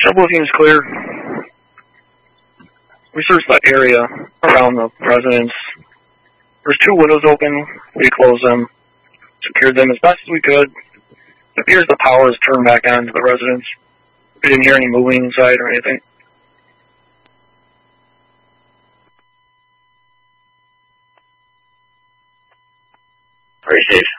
Trouble seems clear. We searched that area around the residence. There's 2 windows open. We closed them, secured them as best as we could. It appears the power is turned back on to the residence. We didn't hear any moving inside or anything. Very safe.